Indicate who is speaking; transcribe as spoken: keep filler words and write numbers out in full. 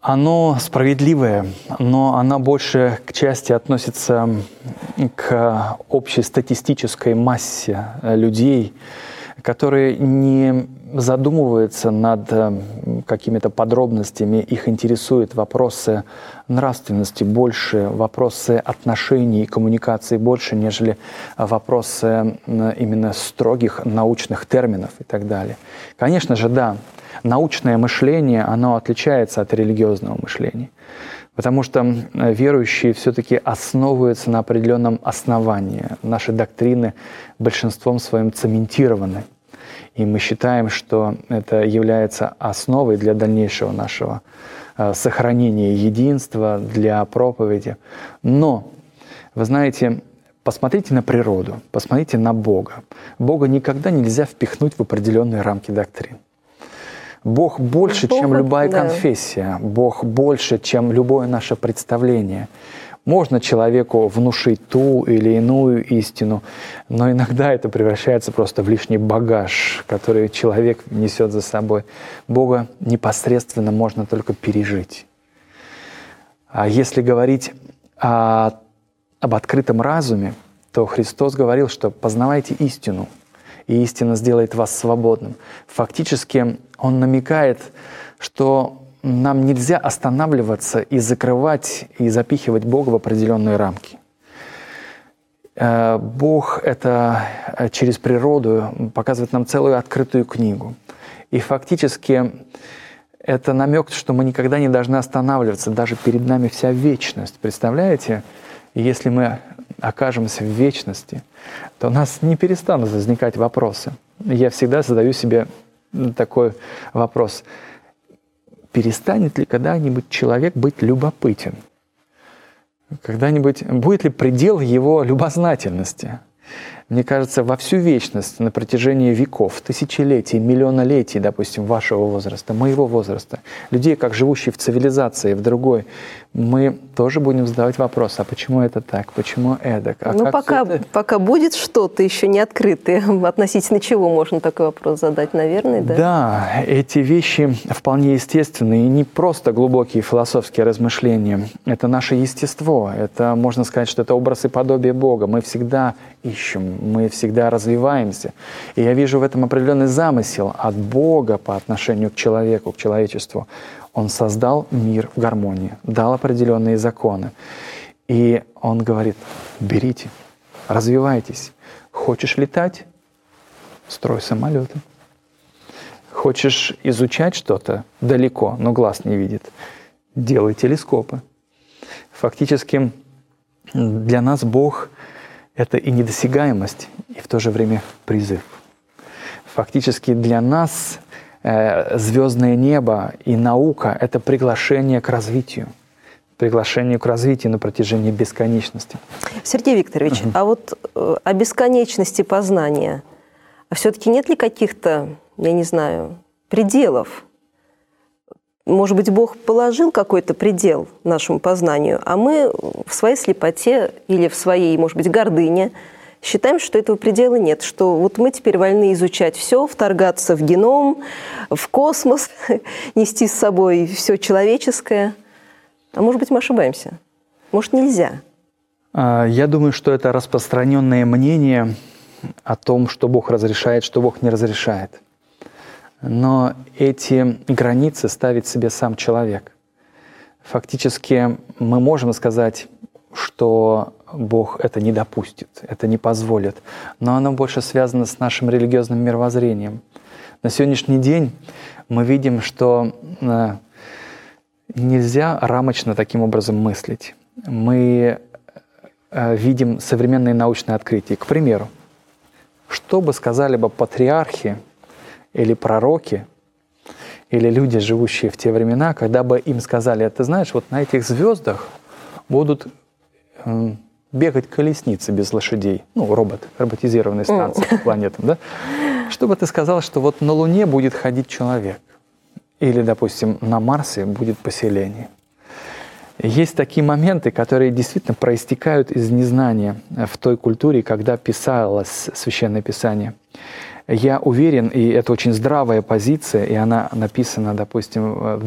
Speaker 1: Оно справедливое, но оно больше к части относится к общей статистической массе людей, которые не задумываются над какими-то подробностями, их интересуют вопросы нравственности больше, вопросы отношений и коммуникации больше, нежели вопросы именно строгих научных терминов и так далее. Конечно же, да, научное мышление, оно отличается от религиозного мышления, потому что верующие все-таки основываются на определенном основании. Наши доктрины большинством своим цементированы, и мы считаем, что это является основой для дальнейшего нашего сохранения единства, для проповеди. Но, вы знаете, посмотрите на природу, посмотрите на Бога. Бога никогда нельзя впихнуть в определенные рамки доктрин. Бог больше, Бога, чем любая да. конфессия. Бог больше, чем любое наше представление. Можно человеку внушить ту или иную истину, но иногда это превращается просто в лишний багаж, который человек несет за собой. Бога непосредственно можно только пережить. А если говорить о, об открытом разуме, то Христос говорил, что познавайте истину, и истина сделает вас свободным. Фактически Он намекает, что нам нельзя останавливаться и закрывать, и запихивать Бога в определенные рамки. Бог — это через природу показывает нам целую открытую книгу. И фактически это намек, что мы никогда не должны останавливаться, даже перед нами вся вечность. Представляете? Если мы окажемся в вечности, то у нас не перестанут возникать вопросы. Я всегда задаю себе такой вопрос. Перестанет ли когда-нибудь человек быть любопытен? Когда-нибудь будет ли предел его любознательности? Мне кажется, во всю вечность, на протяжении веков, тысячелетий, миллионолетий, допустим, вашего возраста, моего возраста, людей, как живущие в цивилизации, в другой, мы тоже будем задавать вопрос, а почему это так, почему эдак? А
Speaker 2: ну, пока, это... пока будет что-то еще не открытое, относительно чего можно такой вопрос задать, наверное, да?
Speaker 1: Да, эти вещи вполне естественные, и не просто глубокие философские размышления. Это наше естество, это, можно сказать, что это образ и подобие Бога. Мы всегда ищем, мы всегда развиваемся. И я вижу в этом определенный замысел от Бога по отношению к человеку, к человечеству. Он создал мир в гармонии, дал определенные законы. И Он говорит, берите, развивайтесь. Хочешь летать? Строй самолеты. Хочешь изучать что-то далеко, но глаз не видит? Делай телескопы. Фактически для нас Бог — это и недосягаемость, и в то же время призыв. Фактически для нас э, звездное небо и наука — это приглашение к развитию. Приглашение к развитию на протяжении бесконечности.
Speaker 2: Сергей Викторович, угу. а вот э, о бесконечности познания, а все-таки нет ли каких-то, я не знаю, пределов? Может быть, Бог положил какой-то предел нашему познанию, а мы в своей слепоте или в своей, может быть, гордыне считаем, что этого предела нет, что вот мы теперь вольны изучать все, вторгаться в геном, в космос, нести с собой все человеческое. А может быть, мы ошибаемся? Может, нельзя?
Speaker 1: Я думаю, что это распространенное мнение о том, что Бог разрешает, что Бог не разрешает. Но эти границы ставит себе сам человек. Фактически мы можем сказать, что Бог это не допустит, это не позволит, но оно больше связано с нашим религиозным мировоззрением. На сегодняшний день мы видим, что нельзя рамочно таким образом мыслить. Мы видим современные научные открытия. К примеру, что бы сказали бы патриархи, или пророки, или люди, живущие в те времена, когда бы им сказали, ты знаешь, вот на этих звездах будут э, бегать колесницы без лошадей, ну, робот, роботизированные станции по планетам, да? Что бы ты сказал, что вот на Луне будет ходить человек, или, допустим, на Марсе будет поселение. Есть такие моменты, которые действительно проистекают из незнания в той культуре, когда писалось Священное Писание. Я уверен, и это очень здравая позиция, и она написана, допустим, в